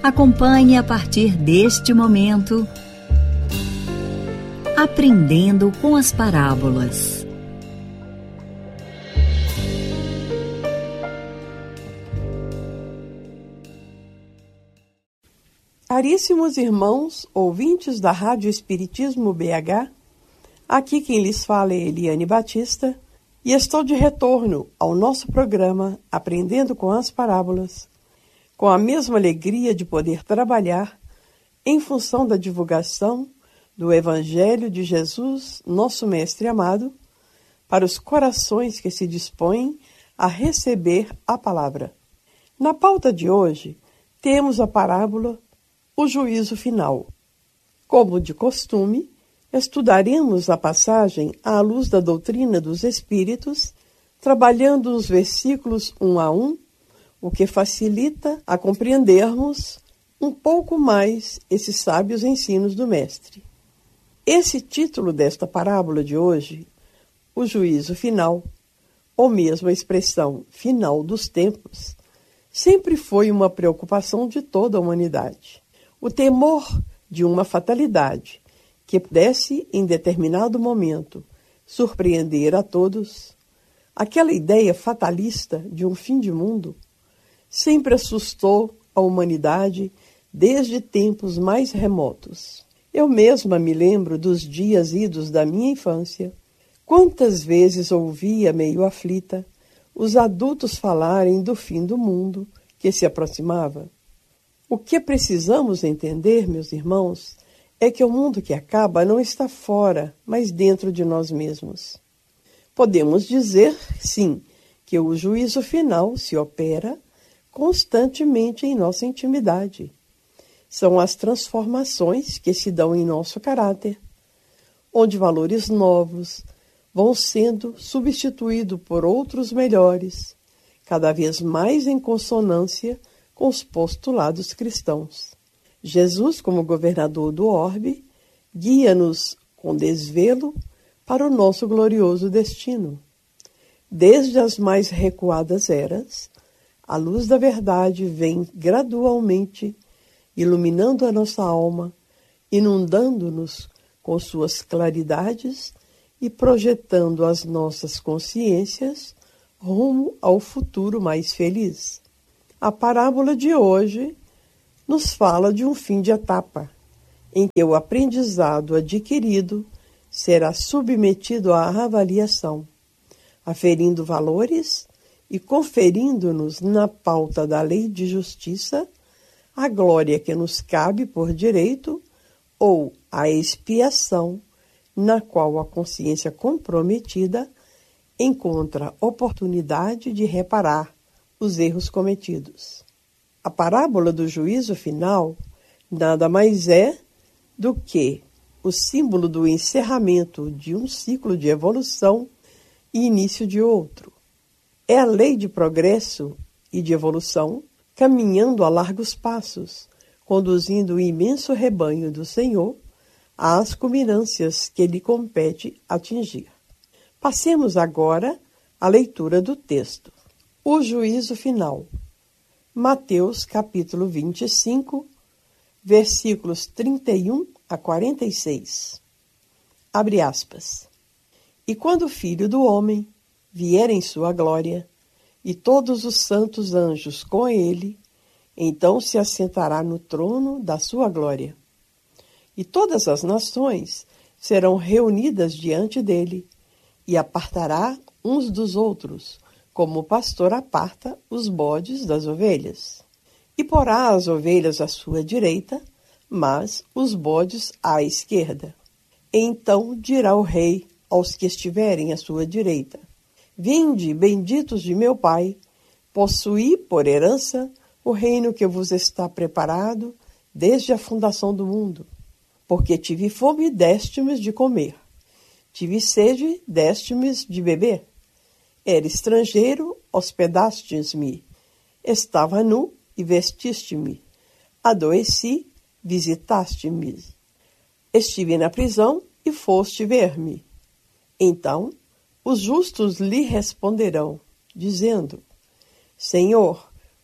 Acompanhe a partir deste momento Aprendendo com as Parábolas. Caríssimos irmãos, ouvintes da Rádio Espiritismo BH, aqui quem lhes fala é Eliane Batista e estou de retorno ao nosso programa Aprendendo com as Parábolas, com a mesma alegria de poder trabalhar em função da divulgação do Evangelho de Jesus, nosso Mestre amado, para os corações que se dispõem a receber a palavra. Na pauta de hoje, temos a parábola O Juízo Final. Como de costume, estudaremos a passagem à luz da doutrina dos Espíritos, trabalhando os versículos 1 a 1, o que facilita a compreendermos um pouco mais esses sábios ensinos do Mestre. Esse título desta parábola de hoje, o juízo final, ou mesmo a expressão final dos tempos, sempre foi uma preocupação de toda a humanidade. O temor de uma fatalidade que pudesse, em determinado momento, surpreender a todos, aquela ideia fatalista de um fim de mundo, sempre assustou a humanidade desde tempos mais remotos. Eu mesma me lembro dos dias idos da minha infância. Quantas vezes ouvia, meio aflita, os adultos falarem do fim do mundo que se aproximava. O que precisamos entender, meus irmãos, é que o mundo que acaba não está fora, mas dentro de nós mesmos. Podemos dizer, sim, que o juízo final se opera constantemente em nossa intimidade. São as transformações que se dão em nosso caráter, onde valores novos vão sendo substituídos por outros melhores, cada vez mais em consonância com os postulados cristãos. Jesus, como governador do orbe, guia-nos com desvelo para o nosso glorioso destino. Desde as mais recuadas eras, a luz da verdade vem gradualmente iluminando a nossa alma, inundando-nos com suas claridades e projetando as nossas consciências rumo ao futuro mais feliz. A parábola de hoje nos fala de um fim de etapa, em que o aprendizado adquirido será submetido à avaliação, aferindo valores e conferindo-nos na pauta da lei de justiça a glória que nos cabe por direito ou a expiação na qual a consciência comprometida encontra oportunidade de reparar os erros cometidos. A parábola do juízo final nada mais é do que o símbolo do encerramento de um ciclo de evolução e início de outro. É a lei de progresso e de evolução caminhando a largos passos, conduzindo o imenso rebanho do Senhor às culminâncias que lhe compete atingir. Passemos agora à leitura do texto. O juízo final. Mateus, capítulo 25, versículos 31 a 46. Abre aspas. E quando o Filho do Homem vier em sua glória, e todos os santos anjos com ele, então se assentará no trono da sua glória. E todas as nações serão reunidas diante dele, e apartará uns dos outros, como o pastor aparta os bodes das ovelhas. E porá as ovelhas à sua direita, mas os bodes à esquerda. Então dirá o rei aos que estiverem à sua direita: Vinde, benditos de meu Pai, possuí por herança o reino que vos está preparado desde a fundação do mundo. Porque tive fome, deste-me de comer. Tive sede, deste-me de beber. Era estrangeiro, hospedastes-me. Estava nu e vestiste-me. Adoeci, visitaste-me. Estive na prisão e foste ver-me. Então os justos lhe responderão, dizendo: Senhor,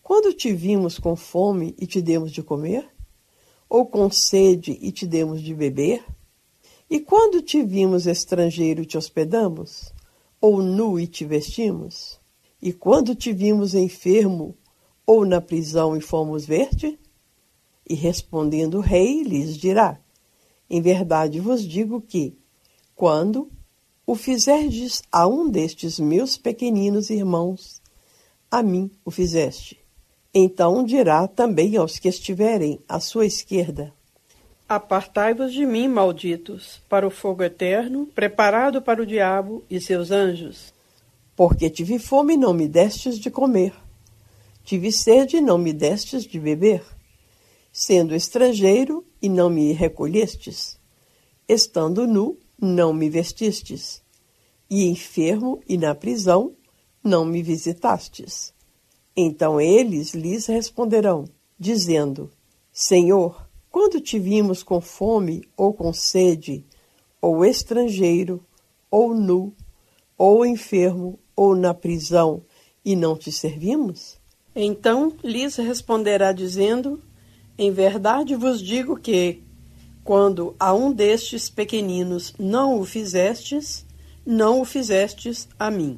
Quando te vimos com fome e te demos de comer? Ou com sede e te demos de beber? E quando te vimos estrangeiro te hospedamos? Ou nu e te vestimos? E quando te vimos enfermo ou na prisão e fomos ver-te? E respondendo o rei lhes dirá: em verdade vos digo que, quando o fizerdes a um destes meus pequeninos irmãos, a mim o fizeste. Então dirá também aos que estiverem à sua esquerda: apartai-vos de mim, malditos, para o fogo eterno, preparado para o diabo e seus anjos. Porque tive fome e não me destes de comer, tive sede e não me destes de beber, sendo estrangeiro e não me recolhestes, estando nu, não me vestistes, e enfermo e na prisão, não me visitastes. Então eles lhes responderão, dizendo: Senhor, quando te vimos com fome ou com sede, ou estrangeiro, ou nu, ou enfermo, ou na prisão, e não te servimos? Então lhes responderá dizendo: em verdade vos digo que, quando a um destes pequeninos não o fizestes, não o fizestes a mim.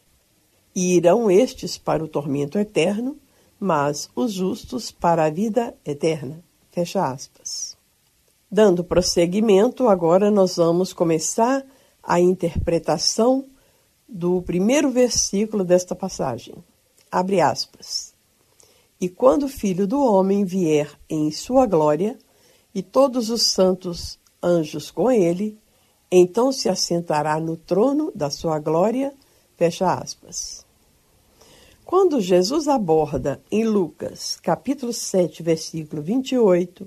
E irão estes para o tormento eterno, mas os justos para a vida eterna. Fecha aspas. Dando prosseguimento, agora nós vamos começar a interpretação do primeiro versículo desta passagem. Abre aspas. E quando o Filho do Homem vier em sua glória, e todos os santos anjos com ele, então se assentará no trono da sua glória. Fecha aspas. Quando Jesus aborda em Lucas, capítulo 7, versículo 28,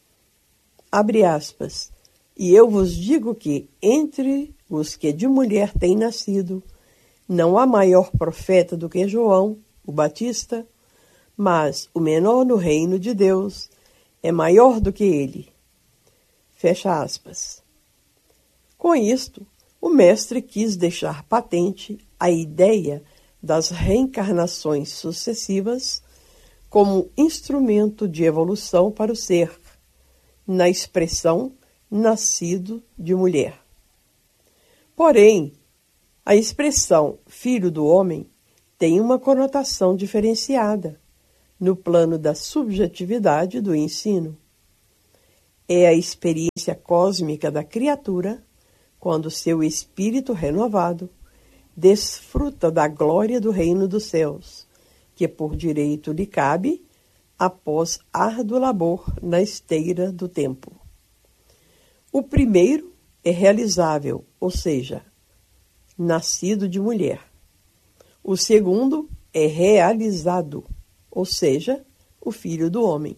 abre aspas, e eu vos digo que entre os que de mulher têm nascido, não há maior profeta do que João, o Batista, mas o menor no reino de Deus é maior do que ele. Fecha aspas. Com isto, o mestre quis deixar patente a ideia das reencarnações sucessivas como instrumento de evolução para o ser, na expressão nascido de mulher. Porém, a expressão filho do homem tem uma conotação diferenciada no plano da subjetividade do ensino. É a experiência cósmica da criatura quando seu espírito renovado desfruta da glória do reino dos céus, que por direito lhe cabe após árduo labor na esteira do tempo. O primeiro é realizável, ou seja, nascido de mulher. O segundo é realizado, ou seja, o Filho do Homem.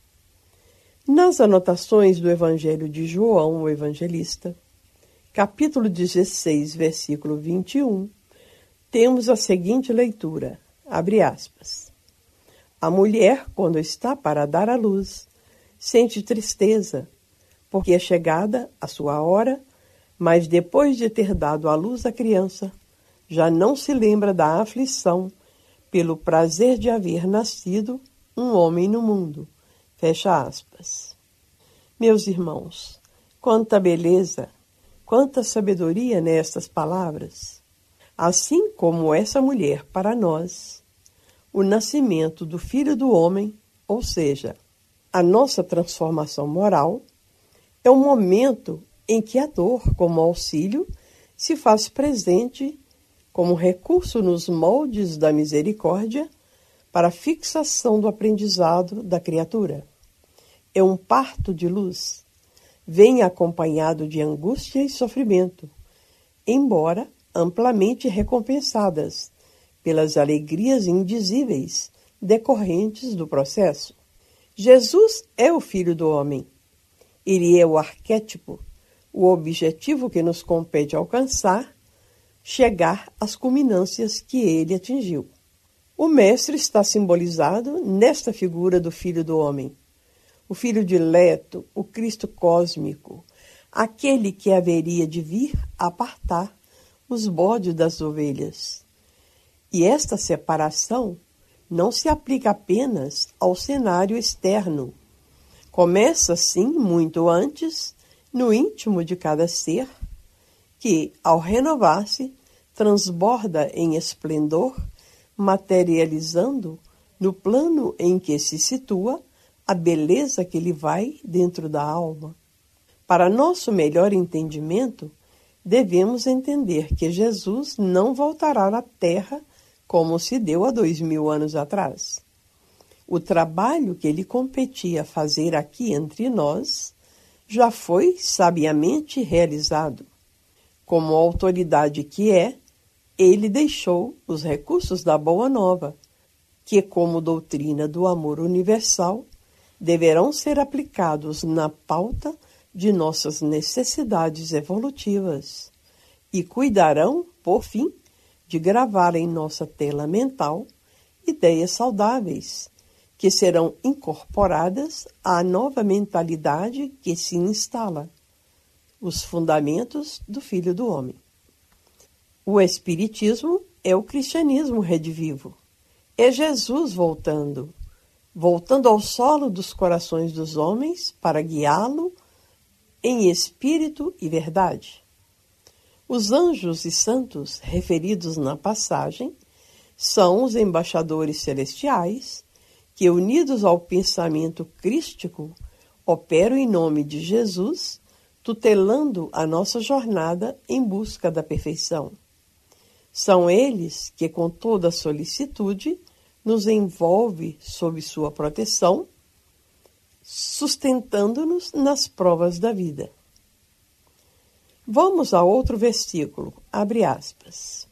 Nas anotações do Evangelho de João, o Evangelista, capítulo 16, versículo 21, temos a seguinte leitura, abre aspas. A mulher, quando está para dar à luz, sente tristeza, porque é chegada a sua hora, mas depois de ter dado à luz a criança, já não se lembra da aflição pelo prazer de haver nascido um homem no mundo. Fecha aspas. Meus irmãos, quanta beleza, quanta sabedoria nestas palavras. Assim como essa mulher para nós, o nascimento do Filho do Homem, ou seja, a nossa transformação moral, é um momento em que a dor, como auxílio, se faz presente como recurso nos moldes da misericórdia para a fixação do aprendizado da criatura. É um parto de luz, vem acompanhado de angústia e sofrimento, embora amplamente recompensadas pelas alegrias indizíveis decorrentes do processo. Jesus é o Filho do Homem. Ele é o arquétipo, o objetivo que nos compete alcançar, chegar às culminâncias que ele atingiu. O Mestre está simbolizado nesta figura do Filho do Homem, o Filho dileto, o Cristo cósmico, aquele que haveria de vir apartar os bodes das ovelhas. E esta separação não se aplica apenas ao cenário externo. Começa, sim, muito antes, no íntimo de cada ser, que, ao renovar-se, transborda em esplendor, materializando, no plano em que se situa, a beleza que lhe vai dentro da alma. Para nosso melhor entendimento, devemos entender que Jesus não voltará à Terra como se deu há 2000 anos atrás. O trabalho que lhe competia fazer aqui entre nós já foi sabiamente realizado. Como autoridade que é, ele deixou os recursos da Boa Nova, que, como doutrina do amor universal, deverão ser aplicados na pauta de nossas necessidades evolutivas e cuidarão, por fim, de gravar em nossa tela mental ideias saudáveis, que serão incorporadas à nova mentalidade que se instala, os fundamentos do Filho do Homem. O Espiritismo é o cristianismo redivivo. É Jesus voltando ao solo dos corações dos homens para guiá-lo em espírito e verdade. Os anjos e santos referidos na passagem são os embaixadores celestiais que, unidos ao pensamento crístico, operam em nome de Jesus, tutelando a nossa jornada em busca da perfeição. São eles que, com toda solicitude, nos envolve sob sua proteção, sustentando-nos nas provas da vida. Vamos a outro versículo, abre aspas.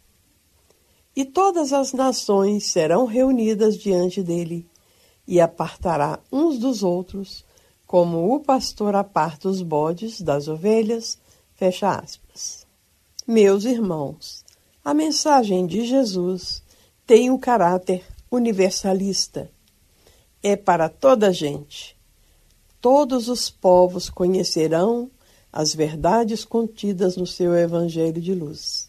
E todas as nações serão reunidas diante dele, e apartará uns dos outros, como o pastor aparta os bodes das ovelhas, fecha aspas. Meus irmãos, a mensagem de Jesus tem um caráter universalista. É para toda a gente. Todos os povos conhecerão as verdades contidas no seu Evangelho de luz.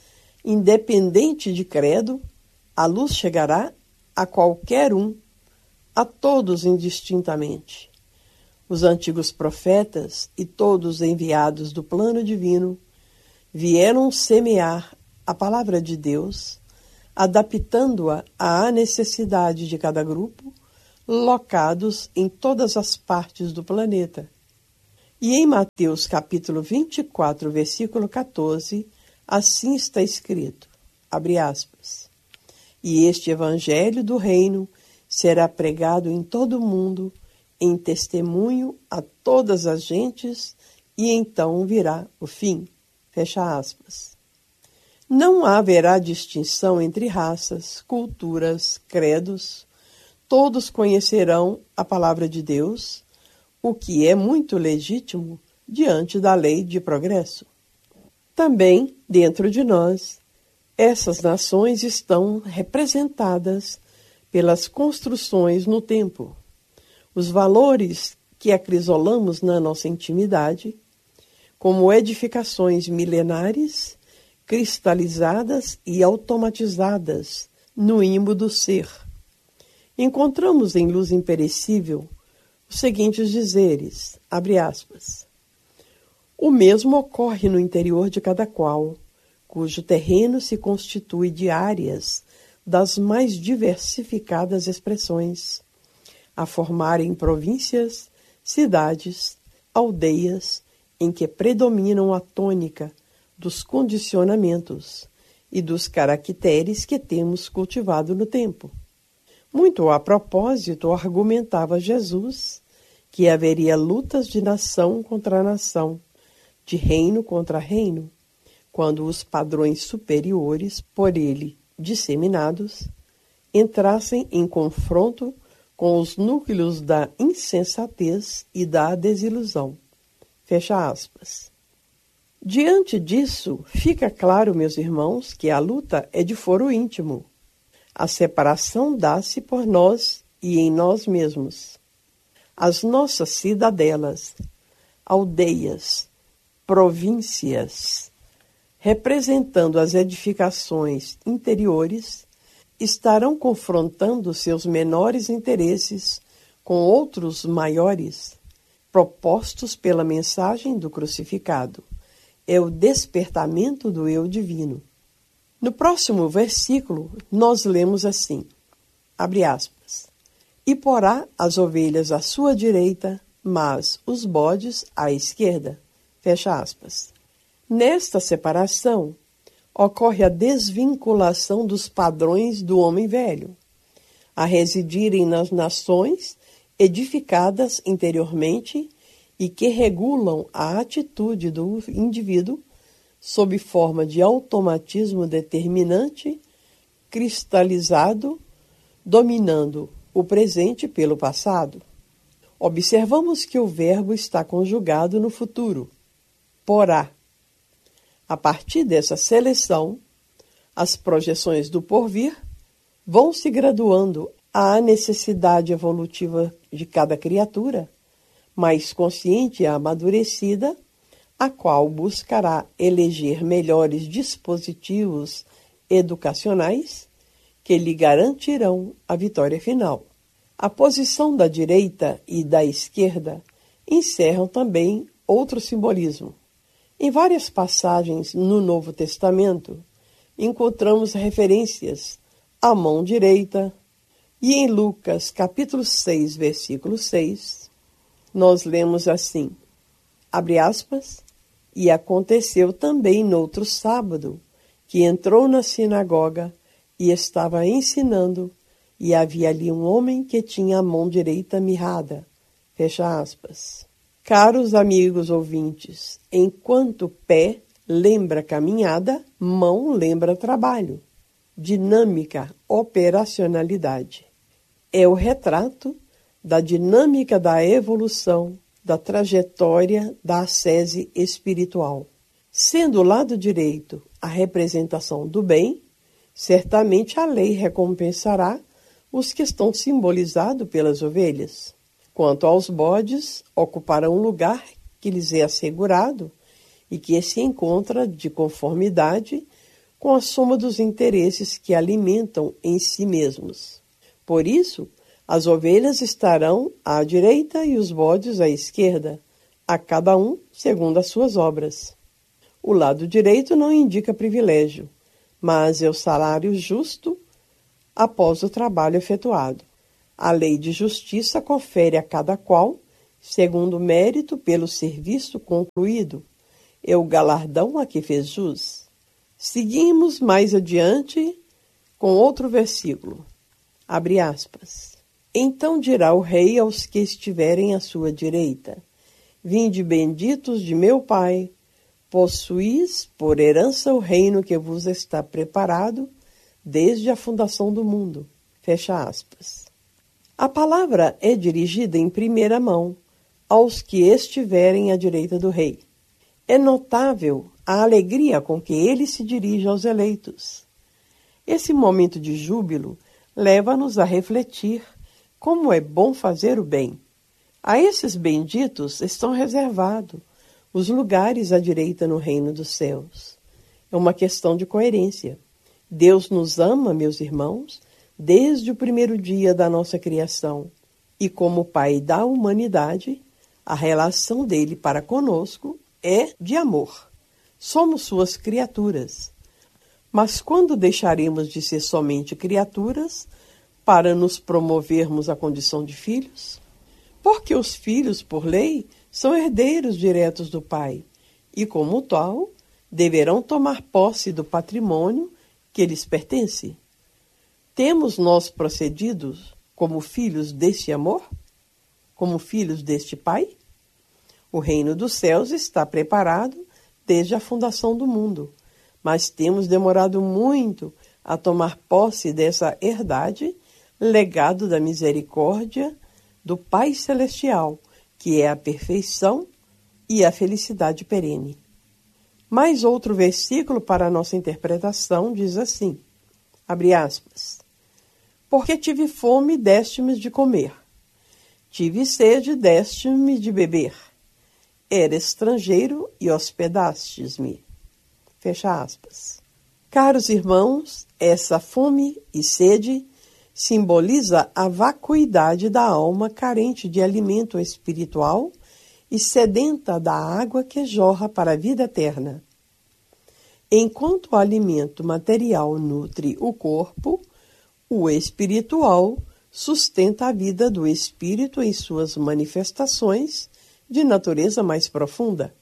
Independente de credo, a luz chegará a qualquer um, a todos indistintamente. Os antigos profetas e todos enviados do plano divino vieram semear a palavra de Deus, adaptando-a à necessidade de cada grupo, locados em todas as partes do planeta. E em Mateus capítulo 24, versículo 14, assim está escrito, abre aspas, e este evangelho do reino será pregado em todo o mundo, em testemunho a todas as gentes, e então virá o fim, fecha aspas. Não haverá distinção entre raças, culturas, credos. Todos conhecerão a palavra de Deus, o que é muito legítimo diante da lei de progresso. Também, dentro de nós, essas nações estão representadas pelas construções no tempo, os valores que acrisolamos na nossa intimidade, como edificações milenares, cristalizadas e automatizadas no ímbo do ser. Encontramos em Luz Imperecível os seguintes dizeres, abre aspas, o mesmo ocorre no interior de cada qual, cujo terreno se constitui de áreas das mais diversificadas expressões, a formarem províncias, cidades, aldeias, em que predominam a tônica dos condicionamentos e dos caracteres que temos cultivado no tempo. Muito a propósito, argumentava Jesus que haveria lutas de nação contra nação, de reino contra reino, quando os padrões superiores, por ele disseminados, entrassem em confronto com os núcleos da insensatez e da desilusão. Fecha aspas. Diante disso, fica claro, meus irmãos, que a luta é de foro íntimo. A separação dá-se por nós e em nós mesmos. As nossas cidadelas, aldeias, províncias, representando as edificações interiores, estarão confrontando seus menores interesses com outros maiores, propostos pela mensagem do crucificado. É o despertamento do eu divino. No próximo versículo, nós lemos assim, abre aspas, e porá as ovelhas à sua direita, mas os bodes à esquerda, fecha aspas. Nesta separação, ocorre a desvinculação dos padrões do homem velho, a residirem nas nações edificadas interiormente e que regulam a atitude do indivíduo sob forma de automatismo determinante, cristalizado, dominando o presente pelo passado. Observamos que o verbo está conjugado no futuro, porá. A partir dessa seleção, as projeções do porvir vão se graduando à necessidade evolutiva de cada criatura, mais consciente e amadurecida, a qual buscará eleger melhores dispositivos educacionais que lhe garantirão a vitória final. A posição da direita e da esquerda encerram também outro simbolismo. Em várias passagens no Novo Testamento, encontramos referências à mão direita, e em Lucas, capítulo 6, versículo 6, nós lemos assim, abre aspas, e aconteceu também noutro sábado, que entrou na sinagoga e estava ensinando, e havia ali um homem que tinha a mão direita mirrada, fecha aspas. Caros amigos ouvintes, enquanto pé lembra caminhada, mão lembra trabalho, dinâmica, operacionalidade. É o retrato da dinâmica da evolução, da trajetória da ascese espiritual. Sendo o lado direito a representação do bem, certamente a lei recompensará os que estão simbolizados pelas ovelhas. Quanto aos bodes, ocuparão um lugar que lhes é assegurado e que se encontra de conformidade com a soma dos interesses que alimentam em si mesmos. Por isso, as ovelhas estarão à direita e os bodes à esquerda, a cada um segundo as suas obras. O lado direito não indica privilégio, mas é o salário justo após o trabalho efetuado. A lei de justiça confere a cada qual, segundo o mérito pelo serviço concluído, é o galardão a que fez jus. Seguimos mais adiante com outro versículo. Abre aspas. Então dirá o rei aos que estiverem à sua direita, vinde benditos de meu Pai, possuís por herança o reino que vos está preparado desde a fundação do mundo. Fecha aspas. A palavra é dirigida em primeira mão aos que estiverem à direita do rei. É notável a alegria com que ele se dirige aos eleitos. Esse momento de júbilo leva-nos a refletir como é bom fazer o bem. A esses benditos estão reservados os lugares à direita no reino dos céus. É uma questão de coerência. Deus nos ama, meus irmãos, desde o primeiro dia da nossa criação. E como Pai da humanidade, a relação dele para conosco é de amor. Somos suas criaturas. Mas quando deixaremos de ser somente criaturas para nos promovermos à condição de filhos? Porque os filhos, por lei, são herdeiros diretos do Pai e, como tal, deverão tomar posse do patrimônio que lhes pertence. Temos nós procedido como filhos deste amor? Como filhos deste Pai? O reino dos céus está preparado desde a fundação do mundo, mas temos demorado muito a tomar posse dessa herdade, legado da misericórdia do Pai Celestial, que é a perfeição e a felicidade perene. Mais outro versículo para a nossa interpretação diz assim, abre aspas, porque tive fome, deste-me de comer, tive sede, deste-me de beber, era estrangeiro e hospedastes-me. Fecha aspas. Caros irmãos, essa fome e sede simboliza a vacuidade da alma carente de alimento espiritual e sedenta da água que jorra para a vida eterna. Enquanto o alimento material nutre o corpo, o espiritual sustenta a vida do espírito em suas manifestações de natureza mais profunda.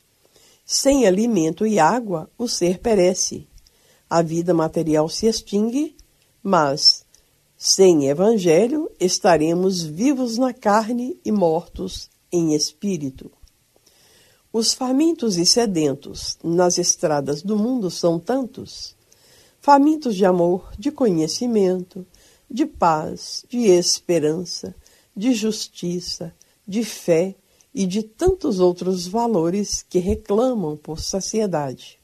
Sem alimento e água, o ser perece. A vida material se extingue, mas, sem evangelho, estaremos vivos na carne e mortos em espírito. Os famintos e sedentos nas estradas do mundo são tantos, famintos de amor, de conhecimento, de paz, de esperança, de justiça, de fé e de tantos outros valores que reclamam por saciedade.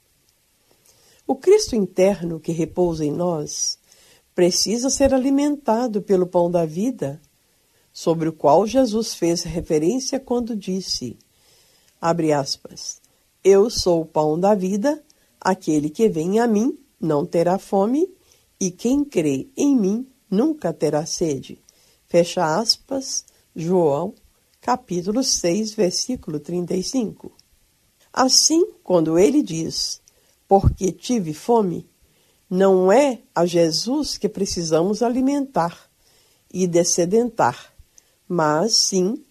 O Cristo interno que repousa em nós precisa ser alimentado pelo pão da vida, sobre o qual Jesus fez referência quando disse, abre aspas, eu sou o pão da vida, aquele que vem a mim não terá fome, e quem crê em mim nunca terá sede. Fecha aspas, João, capítulo 6, versículo 35. Assim, quando ele diz, porque tive fome, não é a Jesus que precisamos alimentar e dessedentar, mas sim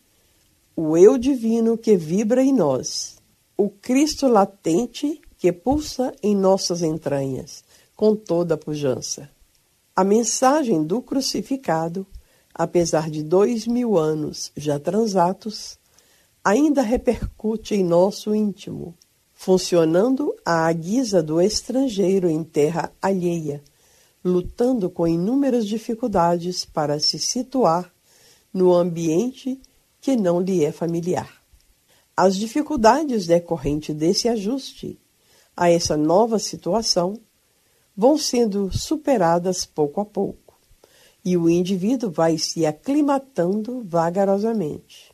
o eu divino que vibra em nós, o Cristo latente que pulsa em nossas entranhas, com toda a pujança. A mensagem do crucificado, apesar de 2000 anos já transatos, ainda repercute em nosso íntimo, funcionando à guisa do estrangeiro em terra alheia, lutando com inúmeras dificuldades para se situar no ambiente que não lhe é familiar. As dificuldades decorrentes desse ajuste a essa nova situação vão sendo superadas pouco a pouco, e o indivíduo vai se aclimatando vagarosamente.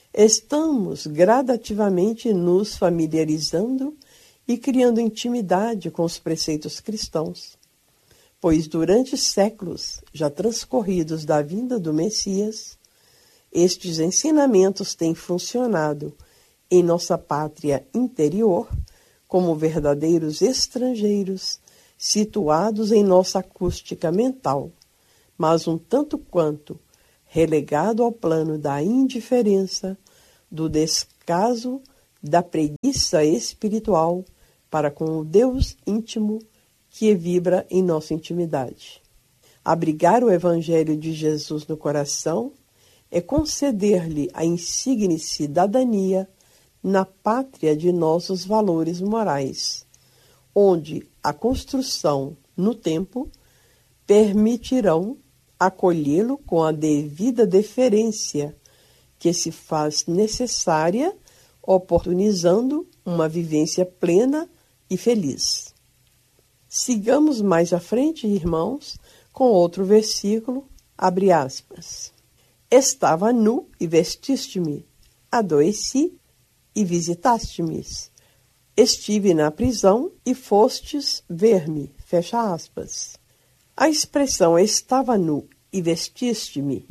Estamos gradativamente nos familiarizando e criando intimidade com os preceitos cristãos, pois durante séculos já transcorridos da vinda do Messias, estes ensinamentos têm funcionado em nossa pátria interior como verdadeiros estrangeiros situados em nossa acústica mental, mas um tanto quanto relegado ao plano da indiferença, do descaso, da preguiça espiritual para com o Deus íntimo que vibra em nossa intimidade. Abrigar o Evangelho de Jesus no coração é conceder-lhe a insigne cidadania na pátria de nossos valores morais, onde a construção no tempo permitirão acolhê-lo com a devida deferência que se faz necessária, oportunizando uma vivência plena e feliz. Sigamos mais à frente, irmãos, com outro versículo, abre aspas. Estava nu e vestiste-me, adoeci e visitaste-me. Estive na prisão e fostes ver-me, fecha aspas. A expressão estava nu e vestiste-me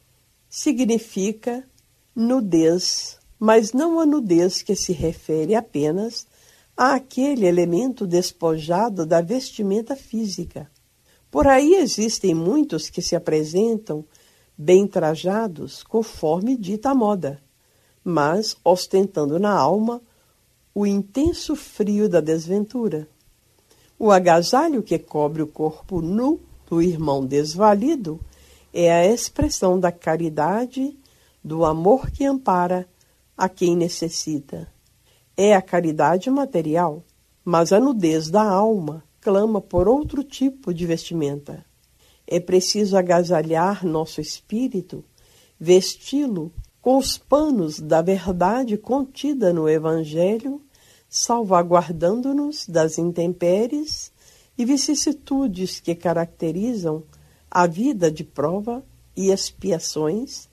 significa nudez, mas não a nudez que se refere apenas àquele elemento despojado da vestimenta física. Por aí existem muitos que se apresentam bem trajados conforme dita a moda, mas ostentando na alma o intenso frio da desventura. O agasalho que cobre o corpo nu do irmão desvalido é a expressão da caridade, do amor que ampara a quem necessita. É a caridade material, mas a nudez da alma clama por outro tipo de vestimenta. É preciso agasalhar nosso espírito, vesti-lo com os panos da verdade contida no Evangelho, salvaguardando-nos das intempéries e vicissitudes que caracterizam a vida de prova e expiações,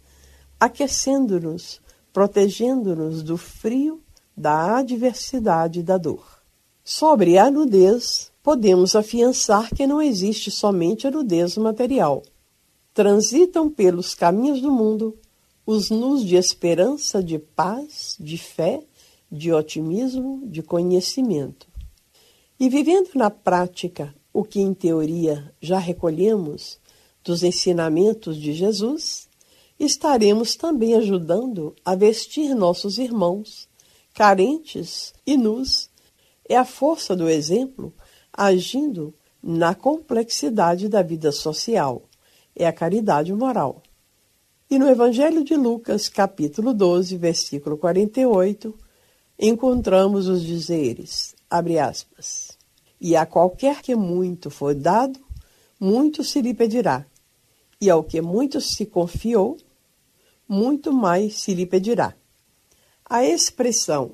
aquecendo-nos, protegendo-nos do frio, da adversidade e da dor. Sobre a nudez, podemos afiançar que não existe somente a nudez material. Transitam pelos caminhos do mundo os nus de esperança, de paz, de fé, de otimismo, de conhecimento. E vivendo na prática o que em teoria já recolhemos dos ensinamentos de Jesus, estaremos também ajudando a vestir nossos irmãos, carentes e nus. É a força do exemplo agindo na complexidade da vida social. É a caridade moral. E no Evangelho de Lucas, capítulo 12, versículo 48, encontramos os dizeres, abre aspas, e a qualquer que muito for dado, muito se lhe pedirá, e ao que muito se confiou, muito mais se lhe pedirá. A expressão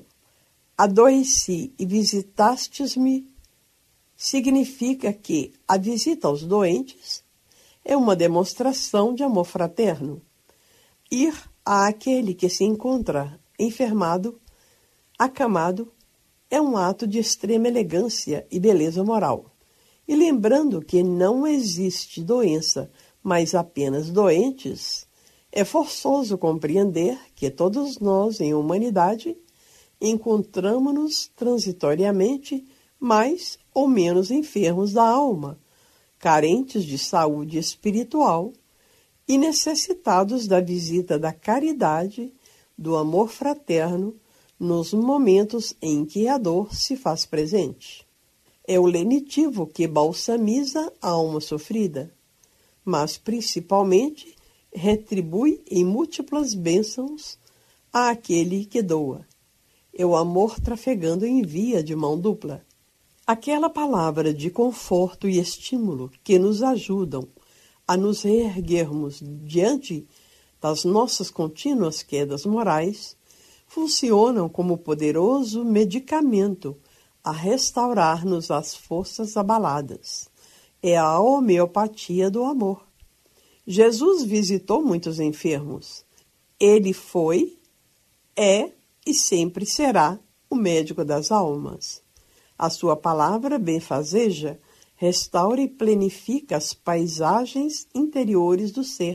adoeci e visitastes-me significa que a visita aos doentes é uma demonstração de amor fraterno. Ir àquele que se encontra enfermado, acamado, é um ato de extrema elegância e beleza moral. E lembrando que não existe doença, mas apenas doentes, é forçoso compreender que todos nós, em humanidade, encontramos-nos transitoriamente mais ou menos enfermos da alma, carentes de saúde espiritual e necessitados da visita da caridade, do amor fraterno, nos momentos em que a dor se faz presente. É o lenitivo que balsamiza a alma sofrida, mas principalmente retribui em múltiplas bênçãos àquele que doa. É o amor trafegando em via de mão dupla. Aquela palavra de conforto e estímulo que nos ajudam a nos reerguermos diante das nossas contínuas quedas morais, funcionam como poderoso medicamento a restaurar-nos as forças abaladas. É a homeopatia do amor. Jesus visitou muitos enfermos. Ele foi, é e sempre será o médico das almas. A sua palavra benfazeja restaura e planifica as paisagens interiores do ser,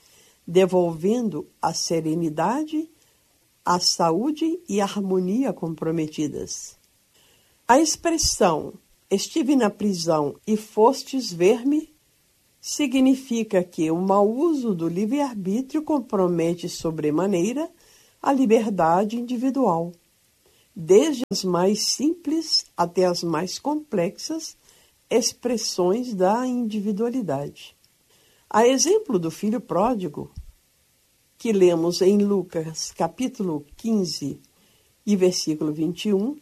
devolvendo a serenidade, a saúde e a harmonia comprometidas. A expressão "estive na prisão e fostes ver-me" significa que o mau uso do livre-arbítrio compromete sobremaneira a liberdade individual, desde as mais simples até as mais complexas expressões da individualidade. A exemplo do filho pródigo, que lemos em Lucas, capítulo 15 e versículo 21,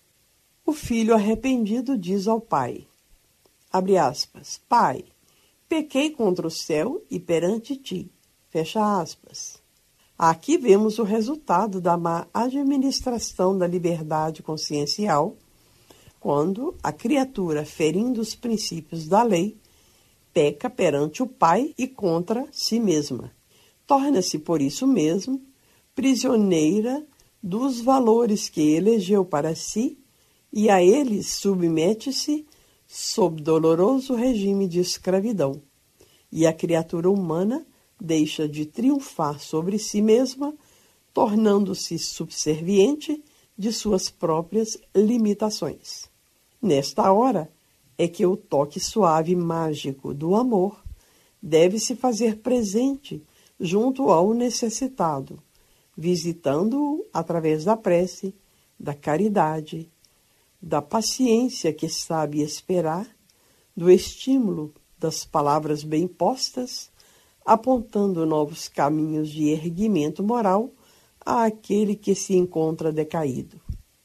o filho arrependido diz ao pai, abre aspas, Pai, pequei contra o céu e perante ti, fecha aspas. Aqui vemos o resultado da má administração da liberdade consciencial, quando a criatura, ferindo os princípios da lei, peca perante o Pai e contra si mesma. Torna-se, por isso mesmo, prisioneira dos valores que elegeu para si e a eles submete-se sob doloroso regime de escravidão. E a criatura humana deixa de triunfar sobre si mesma, tornando-se subserviente de suas próprias limitações. Nesta hora é que o toque suave e mágico do amor deve se fazer presente junto ao necessitado, visitando-o através da prece, da caridade, da paciência que sabe esperar, do estímulo das palavras bem postas, apontando novos caminhos de erguimento moral àquele que se encontra decaído.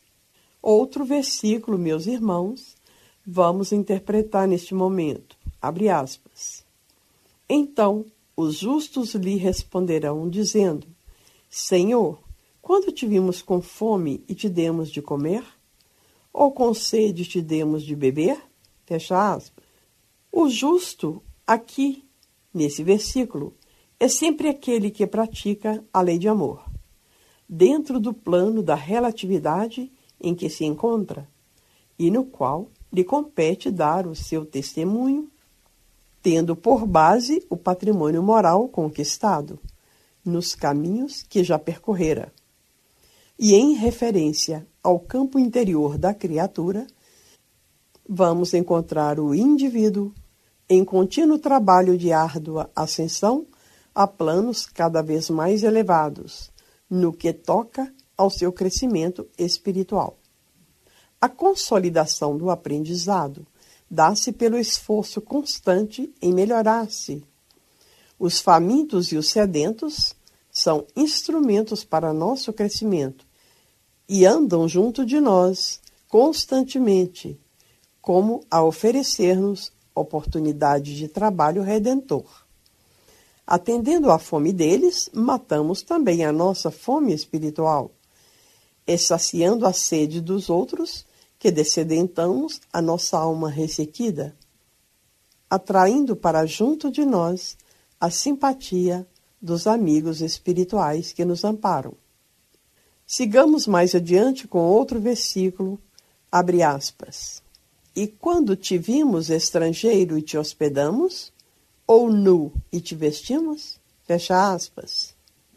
Outro versículo, meus irmãos, vamos interpretar neste momento. Abre aspas. Então os justos lhe responderão, dizendo, Senhor, quando te vimos com fome e te demos de comer? Ou com sede te demos de beber? Fecha aspas. O justo, aqui, nesse versículo, é sempre aquele que pratica a lei de amor, dentro do plano da relatividade em que se encontra. e no qual lhe compete dar o seu testemunho, tendo por base o patrimônio moral conquistado nos caminhos que já percorrera. E em referência ao campo interior da criatura, vamos encontrar o indivíduo em contínuo trabalho de árdua ascensão a planos cada vez mais elevados, no que toca ao seu crescimento espiritual. A consolidação do aprendizado dá-se pelo esforço constante em melhorar-se. Os famintos e os sedentos são instrumentos para nosso crescimento e andam junto de nós constantemente, como a oferecer-nos oportunidade de trabalho redentor. Atendendo à fome deles, matamos também a nossa fome espiritual, saciando a sede dos outros, que descedentamos a nossa alma ressequida, atraindo para junto de nós a simpatia dos amigos espirituais que nos amparam. Sigamos mais adiante com outro versículo, abre aspas. E quando te vimos estrangeiro e te hospedamos, ou nu e te vestimos? Fecha aspas.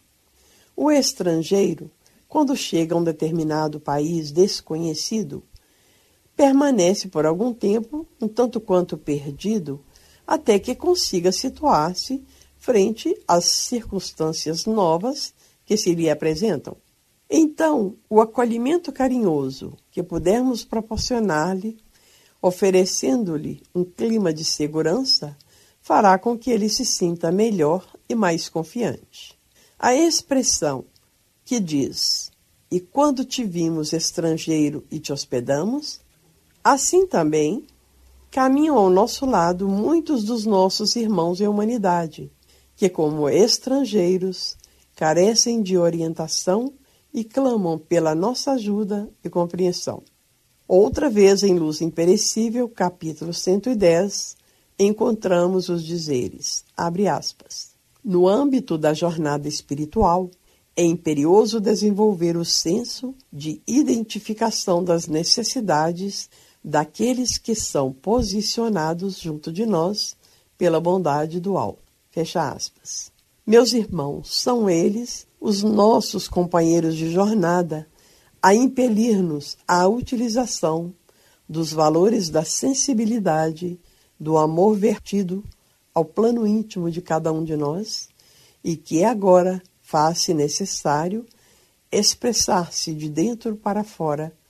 O estrangeiro, quando chega a um determinado país desconhecido, permanece por algum tempo, um tanto quanto perdido, até que consiga situar-se frente às circunstâncias novas que se lhe apresentam. Então, o acolhimento carinhoso que pudermos proporcionar-lhe, oferecendo-lhe um clima de segurança, fará com que ele se sinta melhor e mais confiante. A expressão que diz, e quando te vimos estrangeiro e te hospedamos, assim também caminham ao nosso lado muitos dos nossos irmãos em humanidade, que como estrangeiros carecem de orientação e clamam pela nossa ajuda e compreensão. Outra vez em Luz Imperecível, capítulo 110, encontramos os dizeres, abre aspas, no âmbito da jornada espiritual, é imperioso desenvolver o senso de identificação das necessidades daqueles que são posicionados junto de nós pela bondade do alto. Fecha aspas. Meus irmãos, são eles, os nossos companheiros de jornada, a impelir-nos à utilização dos valores da sensibilidade, do amor vertido ao plano íntimo de cada um de nós, e que agora faz-se necessário expressar-se de dentro para fora